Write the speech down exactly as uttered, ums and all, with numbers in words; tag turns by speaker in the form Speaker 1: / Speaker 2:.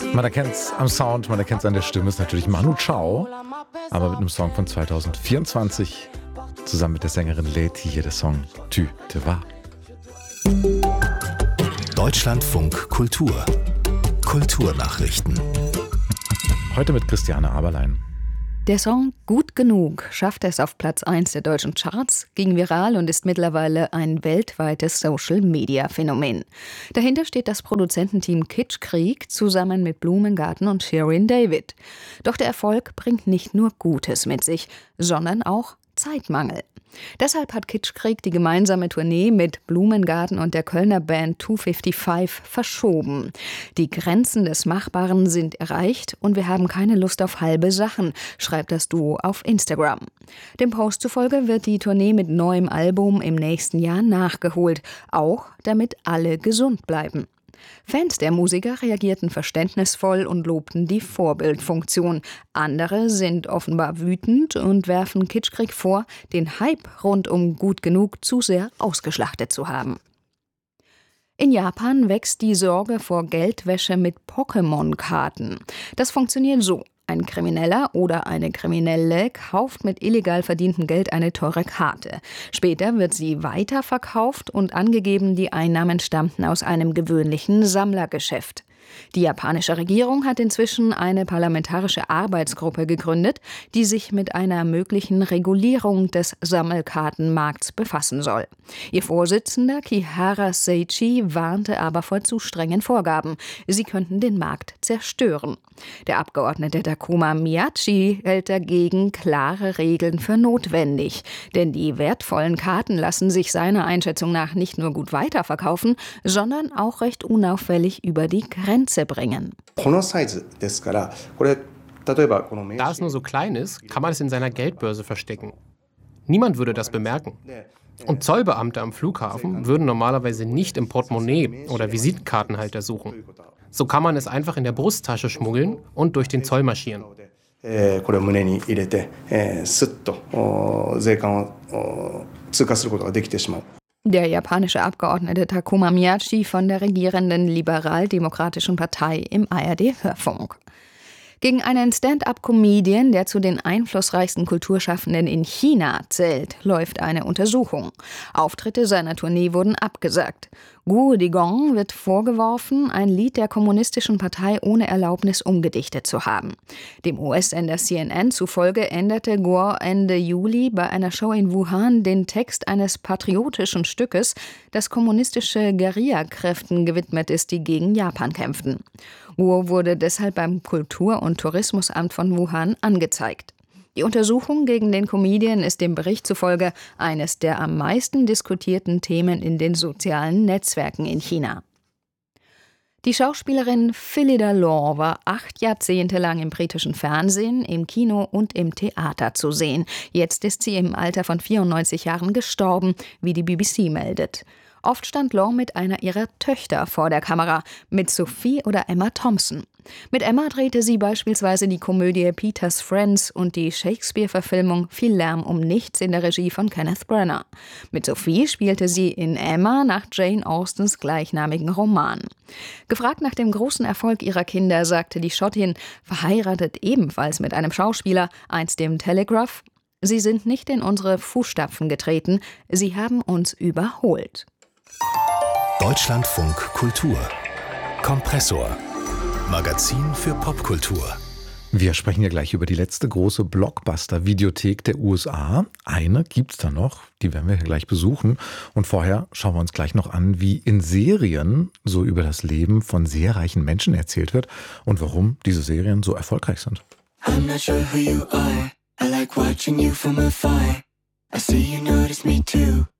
Speaker 1: Man erkennt es am Sound, man erkennt es an der Stimme, ist natürlich Manu Chao, aber mit einem Song von zweitausendvierundzwanzig, zusammen mit der Sängerin Leti, hier der Song Tu te vas.
Speaker 2: Deutschlandfunk Kultur. Kulturnachrichten.
Speaker 1: Heute mit Christiane Aberlein.
Speaker 3: Der Song Gut genug schaffte es auf Platz eins der deutschen Charts, ging viral und ist mittlerweile ein weltweites Social-Media-Phänomen. Dahinter steht das Produzententeam Kitschkrieg zusammen mit Blumengarten und Shirin David. Doch der Erfolg bringt nicht nur Gutes mit sich, sondern auch Zeitmangel. Deshalb hat Kitschkrieg die gemeinsame Tournee mit Blumengarten und der Kölner Band zweihundertfünfundfünfzig verschoben. Die Grenzen des Machbaren sind erreicht und wir haben keine Lust auf halbe Sachen, schreibt das Duo auf Instagram. Dem Post zufolge wird die Tournee mit neuem Album im nächsten Jahr nachgeholt, auch damit alle gesund bleiben. Fans der Musiker reagierten verständnisvoll und lobten die Vorbildfunktion. Andere sind offenbar wütend und werfen Kitschkrieg vor, den Hype rund um Gut genug zu sehr ausgeschlachtet zu haben. In Japan wächst die Sorge vor Geldwäsche mit Pokémon-Karten. Das funktioniert so. Ein Krimineller oder eine Kriminelle kauft mit illegal verdientem Geld eine teure Karte. Später wird sie weiterverkauft und angegeben, die Einnahmen stammten aus einem gewöhnlichen Sammlergeschäft. Die japanische Regierung hat inzwischen eine parlamentarische Arbeitsgruppe gegründet, die sich mit einer möglichen Regulierung des Sammelkartenmarkts befassen soll. Ihr Vorsitzender Kihara Seichi warnte aber vor zu strengen Vorgaben. Sie könnten den Markt zerstören. Der Abgeordnete Takuma Miyachi hält dagegen klare Regeln für notwendig. Denn die wertvollen Karten lassen sich seiner Einschätzung nach nicht nur gut weiterverkaufen, sondern auch recht unauffällig über die Grenze bringen.
Speaker 4: Da es nur so klein ist, kann man es in seiner Geldbörse verstecken. Niemand würde das bemerken. Und Zollbeamte am Flughafen würden normalerweise nicht im Portemonnaie oder Visitenkartenhalter suchen. So kann man es einfach in der Brusttasche schmuggeln und durch den Zoll marschieren.
Speaker 3: Der japanische Abgeordnete Takuma Miyachi von der regierenden Liberal-Demokratischen Partei im A R D-Hörfunk. Gegen einen Stand-up-Comedian, der zu den einflussreichsten Kulturschaffenden in China zählt, läuft eine Untersuchung. Auftritte seiner Tournee wurden abgesagt. Guo Digong wird vorgeworfen, ein Lied der kommunistischen Partei ohne Erlaubnis umgedichtet zu haben. Dem U S-Sender C N N zufolge änderte Guo Ende Juli bei einer Show in Wuhan den Text eines patriotischen Stückes, das kommunistische Guerillakräften gewidmet ist, die gegen Japan kämpften. Guo wurde deshalb beim Kultur- und Tourismusamt von Wuhan angezeigt. Die Untersuchung gegen den Comedian ist dem Bericht zufolge eines der am meisten diskutierten Themen in den sozialen Netzwerken in China. Die Schauspielerin Phillida Law war acht Jahrzehnte lang im britischen Fernsehen, im Kino und im Theater zu sehen. Jetzt ist sie im Alter von vierundneunzig Jahren gestorben, wie die B B C meldet. Oft stand Law mit einer ihrer Töchter vor der Kamera, mit Sophie oder Emma Thompson. Mit Emma drehte sie beispielsweise die Komödie Peter's Friends und die Shakespeare-Verfilmung Viel Lärm um nichts in der Regie von Kenneth Branagh. Mit Sophie spielte sie in Emma nach Jane Austens gleichnamigen Roman. Gefragt nach dem großen Erfolg ihrer Kinder, sagte die Schottin, verheiratet ebenfalls mit einem Schauspieler, einst dem Telegraph: Sie sind nicht in unsere Fußstapfen getreten, sie haben uns überholt.
Speaker 2: Deutschlandfunk Kultur. Kompressor. Magazin für Popkultur.
Speaker 1: Wir sprechen ja gleich über die letzte große Blockbuster-Videothek der U S A. Eine gibt's da noch, die werden wir gleich besuchen. Und vorher schauen wir uns gleich noch an, wie in Serien so über das Leben von sehr reichen Menschen erzählt wird und warum diese Serien so erfolgreich sind. I'm not sure who you are. I like watching you from afar. I see you notice me too.